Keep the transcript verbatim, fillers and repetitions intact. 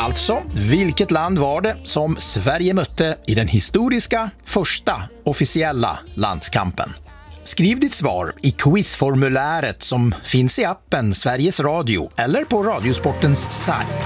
Alltså, vilket land var det som Sverige mötte i den historiska första officiella landskampen? Skriv ditt svar i quizformuläret som finns i appen Sveriges Radio eller på Radiosportens sajt.